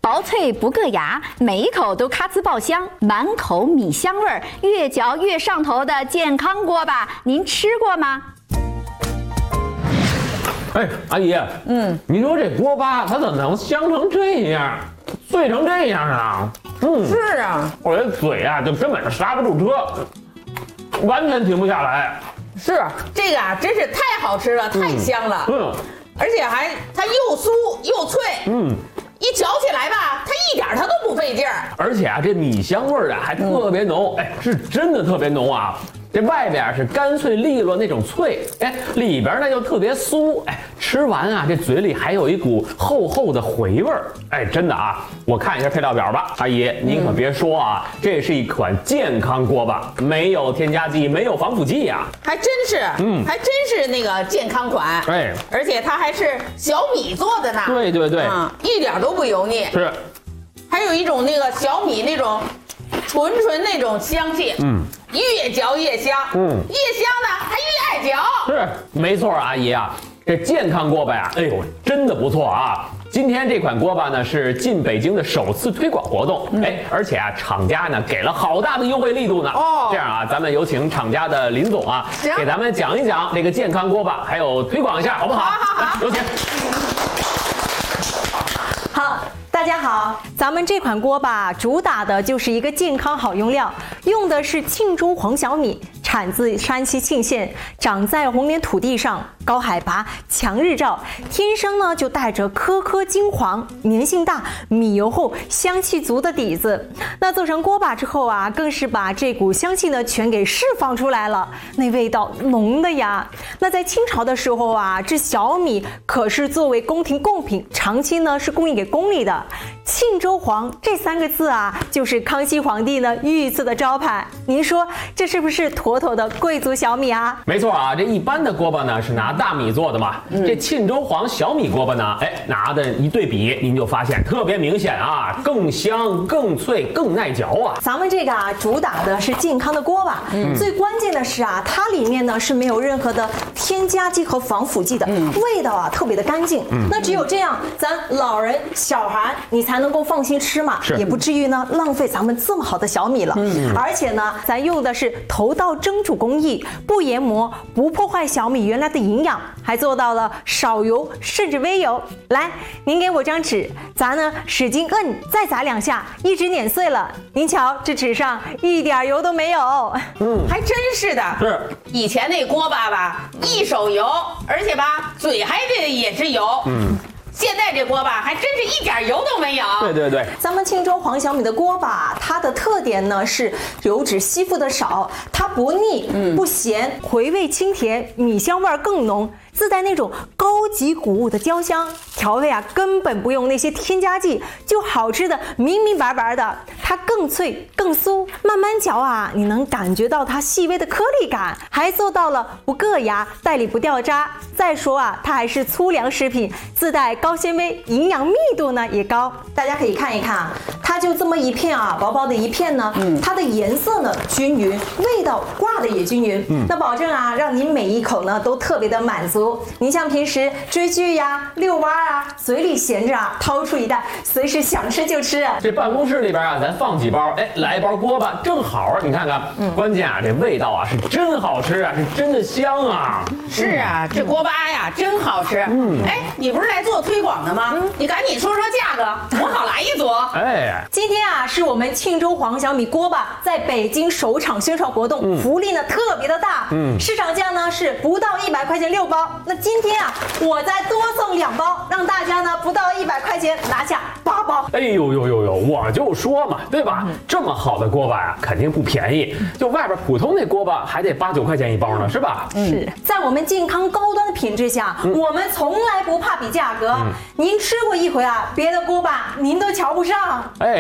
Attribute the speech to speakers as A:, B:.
A: 薄脆不硌牙，每一口都咔呲爆香，满口米香味儿，越嚼越上头的健康锅巴，您吃过吗？
B: 哎，阿姨，你说这锅巴它怎么能香成这样，脆成这样啊？
C: 是啊，
B: 我这嘴啊就根本就刹不住车，完全停不下来。
C: 是这个啊，真是太好吃了，太香了。而且它又酥又脆。一嚼起来吧，它一点它都不费劲儿。
B: 而且啊，这米香味儿啊还特别浓，哎，是真的特别浓啊。这外边是干脆利落那种脆，哎，里边呢又特别酥，哎，吃完啊，这嘴里还有一股厚厚的回味儿，哎，真的啊，我看一下配料表吧，阿姨，您可别说啊，这是一款健康锅巴，没有添加剂，没有防腐剂呀，
C: 还真是，还真是那个健康款，
B: 哎，
C: 而且它还是小米做的呢，
B: 对对对，
C: 一点都不油腻，
B: 是，
C: 还有一种那个小米那种纯那种香气，越嚼越香，越香呢还越爱嚼。
B: 是，没错，阿姨啊，这健康锅巴呀，哎呦，真的不错啊。今天这款锅巴呢是进北京的首次推广活动，哎，而且啊，厂家呢给了好大的优惠力度呢。这样啊，咱们有请厂家的林总啊，给咱们讲一讲这个健康锅巴，还有推广一下，好不好？好，有请。
D: 好。大家好，咱们这款锅巴主打的就是一个健康好用料，用的是庆州黄小米，产自山西沁县，长在红莲土地上，高海拔，强日照，天生呢就带着颗颗金黄，粘性大，米油厚，香气足的底子。那做成锅巴之后啊，更是把这股香气呢全给释放出来了，那味道浓的呀。那在清朝的时候啊，这小米可是作为宫廷贡品，长期呢是供应给宫里的。庆州黄这3个字啊，就是康熙皇帝呢御赐的招牌。您说这是不是妥妥的贵族小米啊？
B: 没错啊，这一般的锅巴呢是拿大米做的嘛，这庆州黄小米锅巴呢，哎，拿的一对比，您就发现特别明显啊，更香、更脆、更耐嚼啊。
D: 咱们这个啊，主打的是健康的锅巴，最关键的是啊，它里面呢是没有任何的添加剂和防腐剂的，味道啊特别的干净。那只有这样，咱老人、小孩你才能够放心吃嘛，也不至于呢浪费咱们这么好的小米了。而且呢，咱用的是头道蒸煮工艺，不研磨，不破坏小米原来的营养，还做到了少油甚至微油。来，您给我张纸，咱呢使劲摁，再砸2下，一直碾碎了。您瞧，这纸上一点油都没有。
C: 还真是的。
B: 是，
C: 以前那锅巴吧，一手油，而且吧，嘴还得也是油。现在这锅巴还真是一点油都没有。
B: 对对对，
D: 咱们庆州黄小米的锅巴，它的特点呢是油脂吸附的少，它不腻、不咸，回味清甜，米香味更浓，自带那种高级谷物的焦香，调味啊根本不用那些添加剂，就好吃的明明白白的。它更脆更酥，慢慢嚼啊，你能感觉到它细微的颗粒感，还做到了不硌牙，袋里不掉渣。再说啊，它还是粗粮食品，自带高纤维，营养密度呢也高。大家可以看一看啊，它就这么一片啊，薄薄的一片呢，它的颜色呢均匀，味道挂的也均匀，那保证啊，让您每一口呢都特别的满足。您像平时追剧呀、遛弯啊，嘴里闲着啊，掏出一袋，随时想吃就吃。
B: 这办公室里边啊，咱放几包，哎，来一包锅巴正好，你看看，关键啊，这味道啊是真好吃啊，是真的香啊。
C: 是啊，这锅巴呀真好吃。哎，你不是来做推广的吗？你赶紧说说价格，我好来一组。
B: 哎，
D: 今天啊是我们庆州黄小米锅巴在北京首场宣传活动，福利呢特别的大。市场价呢是不到100块钱6包，那今天啊我再多送2包，让大家呢不到100块钱拿下8包。
B: 哎呦呦呦呦，我就说嘛，对吧？这么好的锅巴呀，肯定不便宜，就外边普通那锅巴还得8、9块钱一包呢，是吧？
D: 是在我们健康高端的品质下，我们从来不怕比价格。您吃过一回啊，别的锅巴您都瞧不上。
B: 哎。